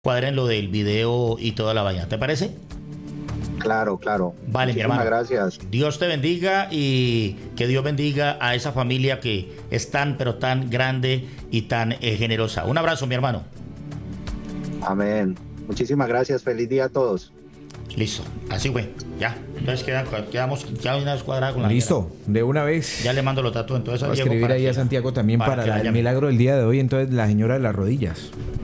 cuadren lo del video y toda la vaina. ¿Te parece? Claro, claro. Vale, mi Muchísimas hermano. gracias. Dios te bendiga y que Dios bendiga a esa familia que es tan, pero tan grande y tan generosa. Un abrazo, mi hermano. Amén. Muchísimas gracias. Feliz día a todos. Listo, así fue. Ya. Entonces quedamos ya una vez cuadrada con la Listo, de una vez. señora. Ya le mando los datos entonces Voy a Diego escribir para ahí a que- Santiago también para que la el llame. milagro del día de hoy, entonces la señora de las rodillas.